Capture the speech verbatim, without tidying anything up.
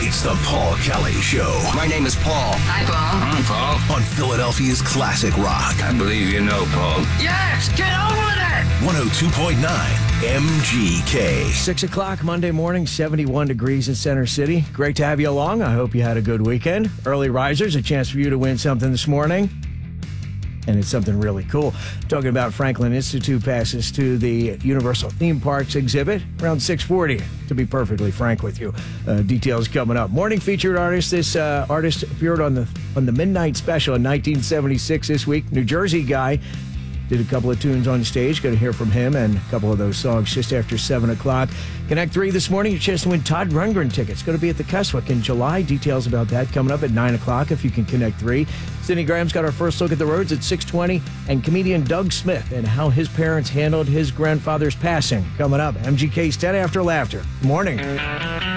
It's the Paul Kelly Show. My name is Paul. Hi, Paul. I'm Paul. On Philadelphia's classic rock. I believe you know, Paul. Yes, get on with it. one oh two point nine M G K. Six o'clock Monday morning, seventy-one degrees in Center City. Great to have you along. I hope you had a good weekend. Early risers, a chance for you to win something this morning. And it's something really cool. Talking about Franklin Institute passes to the Universal Theme Parks exhibit around six forty, to be perfectly frank with you. Uh, details coming up. Morning featured artist. This uh, artist appeared on the on the Midnight Special in nineteen seventy-six this week. New Jersey guy. Did a couple of tunes on stage. Going to hear from him and a couple of those songs just after seven o'clock. Connect three this morning. Your chance to win Todd Rundgren tickets. Going to be at the Keswick in July. Details about that coming up at nine o'clock if you can connect three. Sidney Graham's got our first look at the roads at six twenty. And comedian Doug Smith and how his parents handled his grandfather's passing coming up. M G K's ten After Laughter. Morning.